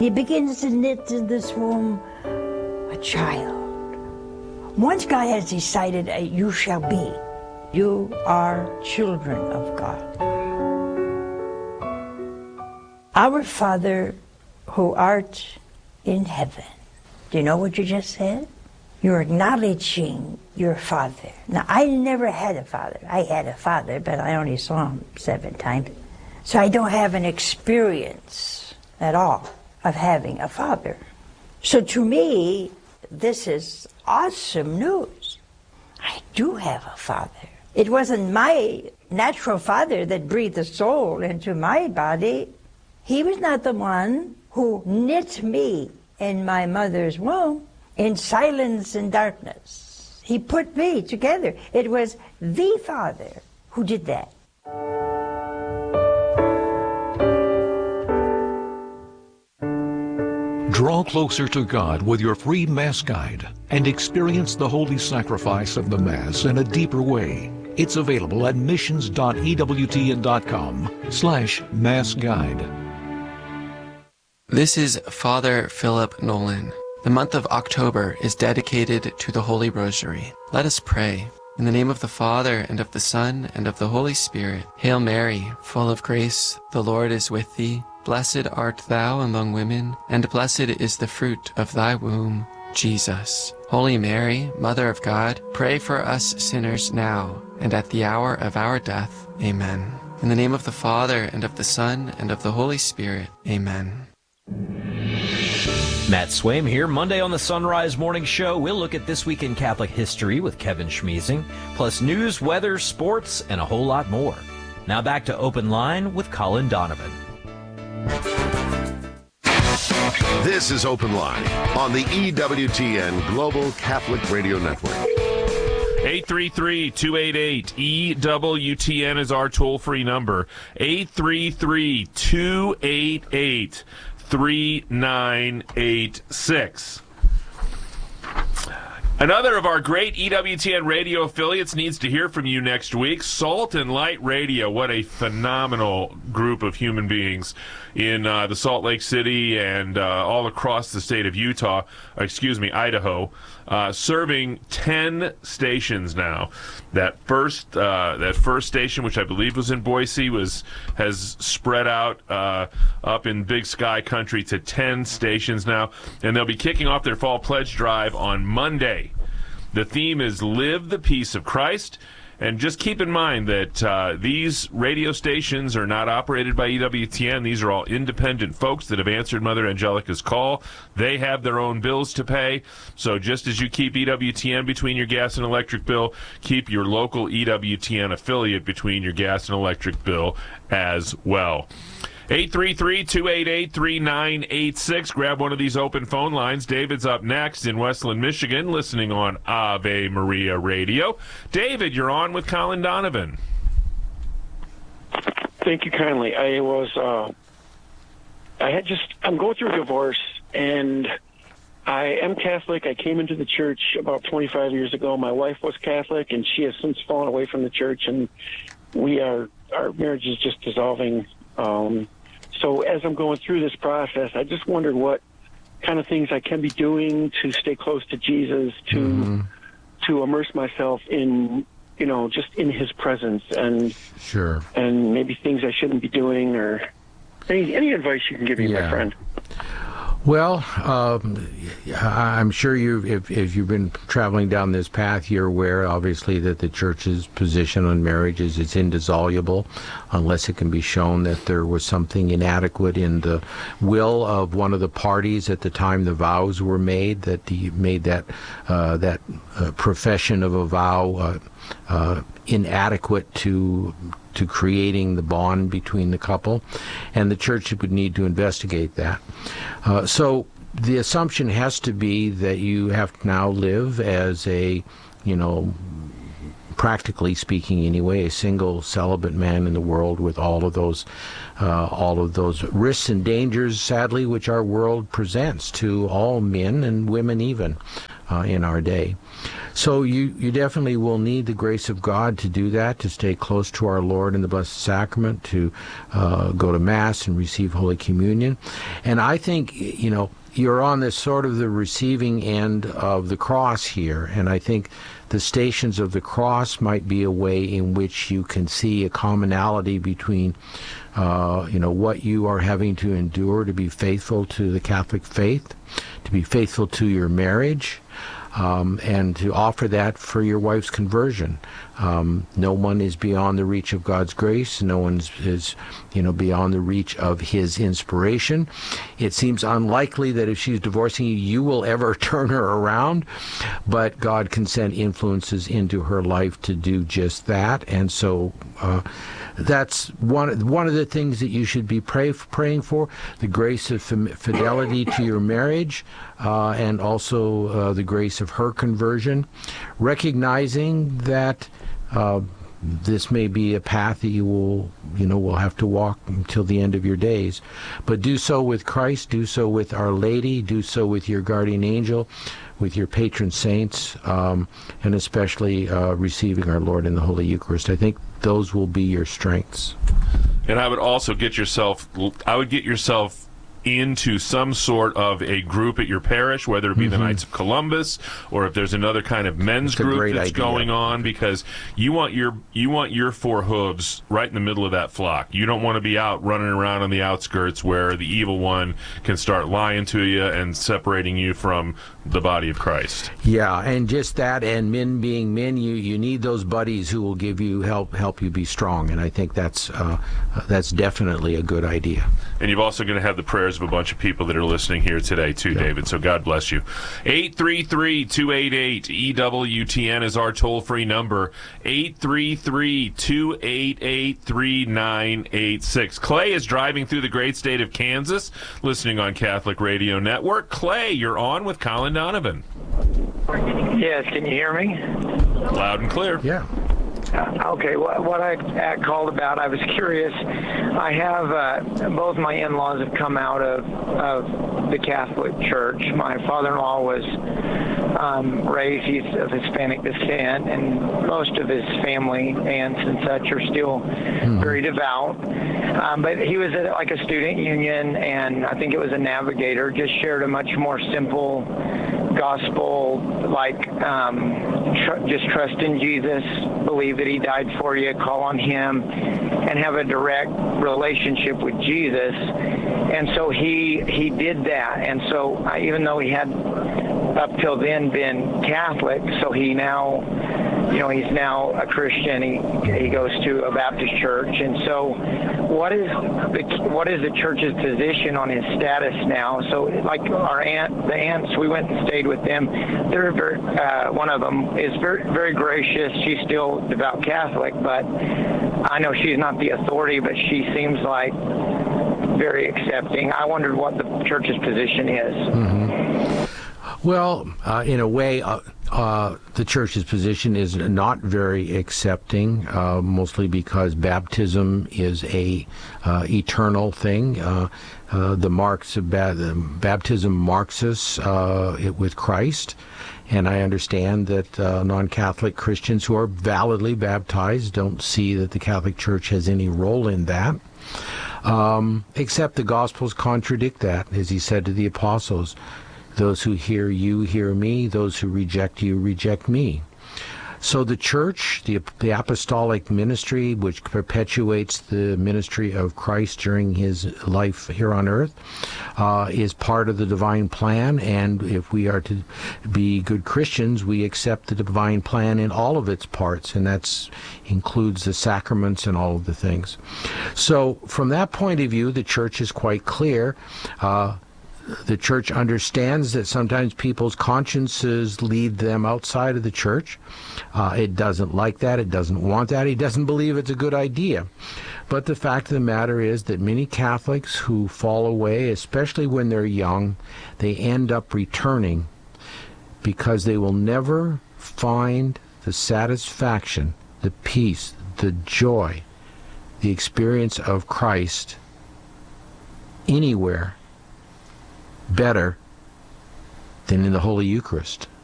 He begins to knit in this womb a child. Once God has decided, you shall be, you are children of God. Our Father who art in heaven. Do you know what you just said? You're acknowledging your father. Now, I never had a father. I had a father, but I only saw him 7 times. So I don't have an experience at all of having a father. So to me, this is awesome news. I do have a father. It wasn't my natural father that breathed the soul into my body. He was not the one who knit me in my mother's womb in silence and darkness. He put me together. It was the Father who did that. Draw closer to God with your free Mass Guide and experience the holy sacrifice of the Mass in a deeper way. It's available at missions.ewtn.com/Mass Guide. This is Father Philip Nolan. The month of October is dedicated to the Holy Rosary. Let us pray. In the name of the Father, and of the Son, and of the Holy Spirit. Hail Mary, full of grace, the Lord is with thee. Blessed art thou among women, and blessed is the fruit of thy womb, Jesus. Holy Mary, Mother of God, pray for us sinners now, and at the hour of our death. Amen. In the name of the Father, and of the Son, and of the Holy Spirit. Amen. Matt Swaim here. Monday on the Sunrise Morning Show, we'll look at This Week in Catholic History with Kevin Schmeezing, plus news, weather, sports, and a whole lot more. Now back to Open Line with Colin Donovan. This is Open Line on the EWTN Global Catholic Radio Network. 833-288-EWTN is our toll-free number. 833-288-3986. Another of our great EWTN radio affiliates needs to hear from you next week. Salt and Light Radio. What a phenomenal group of human beings in the Salt Lake City and all across the state of Idaho, serving 10 stations now. That first station, which I believe was in Boise, has spread out up in Big Sky country to 10 stations now, and they'll be kicking off their fall pledge drive on Monday. The theme is Live the Peace of Christ. And just keep in mind that these radio stations are not operated by EWTN. These are all independent folks that have answered Mother Angelica's call. They have their own bills to pay. So just as you keep EWTN between your gas and electric bill, keep your local EWTN affiliate between your gas and electric bill as well. 833-288-3986. Grab one of these open phone lines. David's up next in Westland, Michigan, listening on Ave Maria Radio. David, you're on with Colin Donovan. Thank you kindly. I'm going through a divorce, and I am Catholic. I came into the church about 25 years ago. My wife was Catholic, and she has since fallen away from the church, and our marriage is just dissolving. So as I'm going through this process, I just wondered what kind of things I can be doing to stay close to Jesus, to immerse myself in, just in his presence, and sure, and maybe things I shouldn't be doing, or any advice you can give me, my friend. Well, I'm sure if you've been traveling down this path, you're aware, obviously, that the Church's position on marriage is it's indissoluble unless it can be shown that there was something inadequate in the will of one of the parties at the time the vows were made, that he made that profession of a vow inadequate to creating the bond between the couple, and the Church would need to investigate that. So the assumption has to be that you have to now live as a, practically speaking anyway, a single celibate man in the world, with all of those risks and dangers, sadly, which our world presents to all men and women even. in our day. So you definitely will need the grace of God to do that, to stay close to our Lord in the Blessed Sacrament, to go to Mass and receive Holy Communion. And I think, you're on this sort of the receiving end of the cross here, and I think the Stations of the Cross might be a way in which you can see a commonality between what you are having to endure to be faithful to the Catholic faith, to be faithful to your marriage, and to offer that for your wife's conversion. No one is beyond the reach of God's grace. No one is beyond the reach of His inspiration. It seems unlikely that if she's divorcing you, you will ever turn her around, but God can send influences into her life to do just that. And so that's one of the things that you should be praying for, the grace of fidelity to your marriage, and also the grace of her conversion, recognizing that this may be a path that you will have to walk until the end of your days. But do so with Christ, do so with Our Lady, do so with your guardian angel, with your patron saints, and especially receiving our Lord in the Holy Eucharist. I think those will be your strengths. And I would also get yourself into some sort of a group at your parish, whether it be the Knights of Columbus or if there's another kind of men's group that's going on, because you want your four hooves right in the middle of that flock. You don't want to be out running around on the outskirts where the evil one can start lying to you and separating you from the body of Christ. Yeah, and just that, and men being men, you need those buddies who will give you help you be strong, and I think that's definitely a good idea. And you're also going to have the prayers of a bunch of people that are listening here today too, David, so God bless you. 833-288-EWTN is our toll-free number, 833-288-3986. Clay is driving through the great state of Kansas, listening on Catholic Radio Network. Clay, you're on with Colin Donovan. Yes, can you hear me? Loud and clear. Yeah. Okay, what I called about, I was curious. I have both my in-laws have come out of the Catholic Church. My father-in-law was raised, he's of Hispanic descent, and most of his family, aunts and such, are still very devout. But he was at like a student union, and I think it was a navigator, just shared a much more simple gospel, like just trust in Jesus, believe that He died for you, call on Him, and have a direct relationship with Jesus. And so he did that. And so even though he had up till then been Catholic, so he now, he's now a Christian. He goes to a Baptist church. And so what is the church's position on his status now? So like the aunts, we went and stayed with them. They're very, one of them is very, very gracious. She's still devout Catholic, but I know she's not the authority, but she seems like very accepting. I wondered what the church's position is. Well, in a way, the church's position is not very accepting, mostly because baptism is a eternal thing. Baptism marks us with Christ. And I understand that non-Catholic Christians who are validly baptized don't see that the Catholic Church has any role in that. Except the Gospels contradict that, as He said to the apostles. Those who hear you hear me, those who reject you reject me. So the Church, the apostolic ministry, which perpetuates the ministry of Christ during His life here on earth, is part of the divine plan, and if we are to be good Christians, we accept the divine plan in all of its parts, and that includes the sacraments and all of the things. So from that point of view, the Church is quite clear. The Church understands that sometimes people's consciences lead them outside of the Church. It doesn't like that. It doesn't want that. It doesn't believe it's a good idea. But the fact of the matter is that many Catholics who fall away, especially when they're young, they end up returning because they will never find the satisfaction, the peace, the joy, the experience of Christ anywhere better than in the Holy Eucharist.